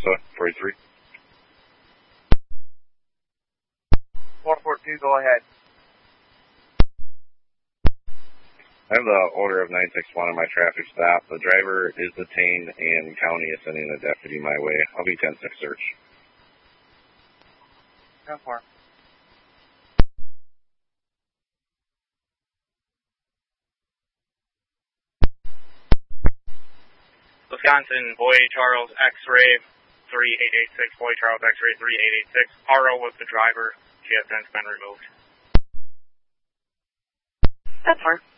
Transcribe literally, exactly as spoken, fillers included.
Augusta, forty-three. four four two, go ahead. I have the order of nine six one on my traffic stop. The driver is detained and county is sending a deputy my way. I'll be ten six search. ten four. Wisconsin, Boy Charles X-ray three eight eight six, Boy Charles X-ray three eight eight six. R O was the driver. She has since been removed. ten four.